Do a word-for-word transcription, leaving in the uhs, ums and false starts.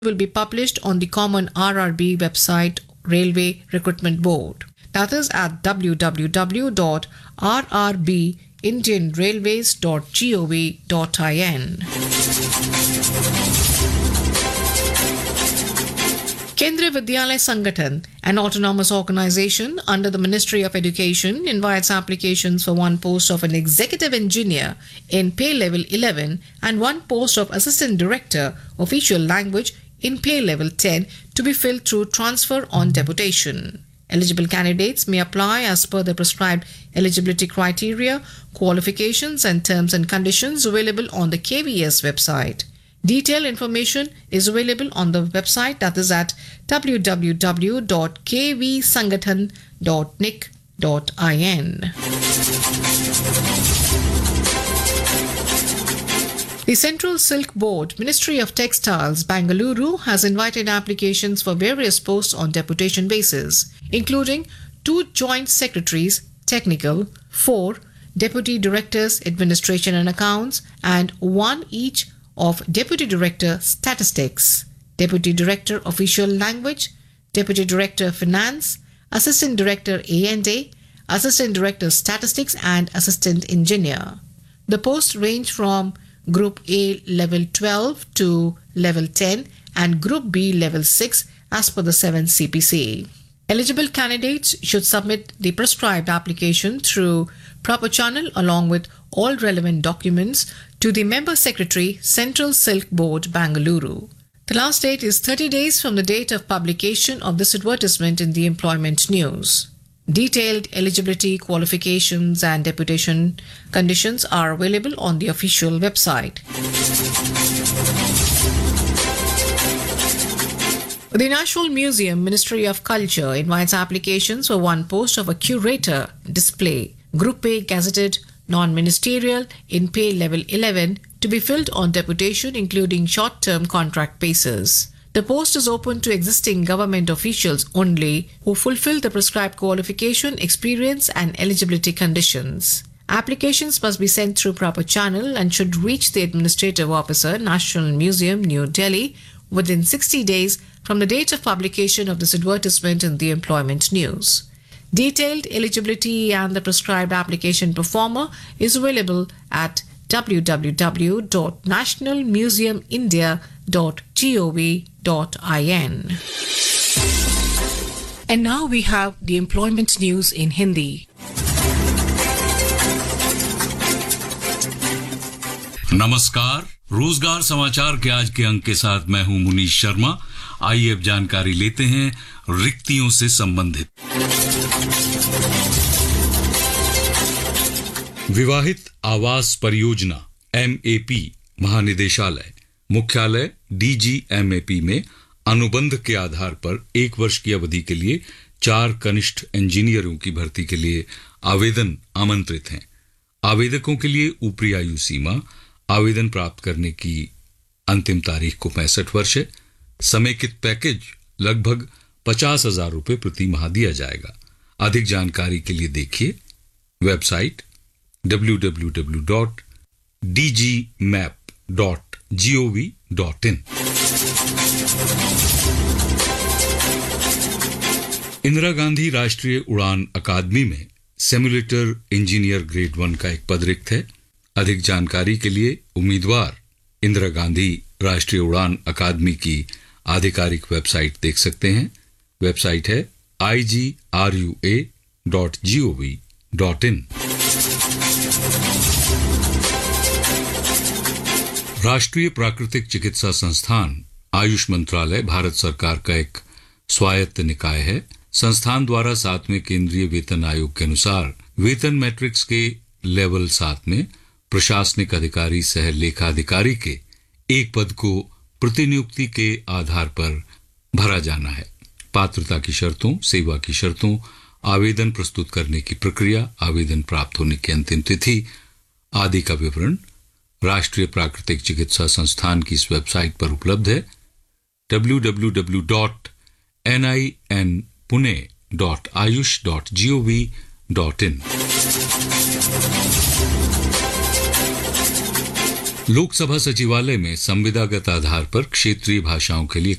will be published on the common R R B website, Railway Recruitment Board. That is at w w w dot r r b indian railways dot gov dot in. Kendriya Vidyalaya Sangathan, an autonomous organization under the Ministry of Education, invites applications for one post of an executive engineer in pay level eleven and one post of assistant director official language in pay level ten to be filled through transfer on deputation. Eligible candidates may apply as per the prescribed eligibility criteria, qualifications and terms and conditions available on the K V S website. Detailed information is available on the website, that is at w w w dot k v sangathan dot n i c dot in. The Central Silk Board, Ministry of Textiles, Bangalore, has invited applications for various posts on deputation basis, including two joint secretaries, technical, four deputy directors, administration and accounts, and one each of Deputy Director Statistics, Deputy Director Official Language, Deputy Director Finance, Assistant Director A and A, Assistant Director Statistics and Assistant Engineer. The posts range from Group A Level twelve to Level ten and Group B Level six as per the seventh C P C. Eligible candidates should submit the prescribed application through proper channel along with all relevant documents to the Member Secretary, Central Silk Board, Bangalore. The last date is thirty days from the date of publication of this advertisement in the Employment News. Detailed eligibility, qualifications and deputation conditions are available on the official website. The National Museum, Ministry of Culture, invites applications for one post of a curator, display, Group A gazetted, non-ministerial, in pay level eleven to be filled on deputation, including short-term contract basis. The post is open to existing government officials only who fulfill the prescribed qualification, experience and eligibility conditions. Applications must be sent through proper channel and should reach the Administrative Officer, National Museum, New Delhi, within sixty days from the date of publication of this advertisement in the Employment News. Detailed eligibility and the prescribed application performer is available at w w w dot national museum india dot gov dot in. And now we have the employment news in Hindi. नमस्कार, रोजगार समाचार के आज के अंक के साथ मैं हूं मुनीश शर्मा। आइए अब जानकारी लेते हैं रिक्तियों से संबंधित। विवाहित आवास परियोजना एम ए पी महानिदेशालय मुख्यालय D G M A P में अनुबंध के आधार पर एक वर्ष की अवधि के लिए चार कनिष्ठ इंजीनियरों की भर्ती के लिए आवेदन आमंत्रित हैं। आवेदकों के लिए ऊपरी आयु सीमा आवेदन प्राप्त करने की अंतिम तारीख को पैंसठ वर्ष है। समेकित पैकेज लगभग पचास हजार रुपये प्रति माह दिया जाएगा। अधिक जानकारी के लिए देखिए website W W W dot D G map dot gov dot in. Indira Gandhi राष्ट्रीय उड़ान अकादमी में सिमुलेटर इंजीनियर ग्रेड वन का एक पद रिक्त है। अधिक जानकारी के लिए उम्मीदवार इंदिरा गांधी राष्ट्रीय उड़ान अकादमी की आधिकारिक वेबसाइट देख सकते हैं। वेबसाइट है आई जी are U A dot gov dot in. राष्ट्रीय प्राकृतिक चिकित्सा संस्थान आयुष मंत्रालय भारत सरकार का एक स्वायत्त निकाय है। संस्थान द्वारा सातवें केंद्रीय वेतन आयोग के अनुसार वेतन मैट्रिक्स के लेवल सात में प्रशासनिक अधिकारी सह लेखाधिकारी के एक पद को प्रतिनियुक्ति के आधार पर भरा जाना है। पात्रता की शर्तों, सेवा की शर्तों, आवेदन प्रस्तुत करने की प्रक्रिया, आवेदन प्राप्त होने की अंतिम तिथि आदि का विवरण राष्ट्रीय प्राकृतिक चिकित्सा संस्थान की इस वेबसाइट पर उपलब्ध है W W W dot N I N Pune dot Ayush dot gov dot in. Lok Sabha सचिवालय में संविदागत आधार पर क्षेत्रीय भाषाओं के लिए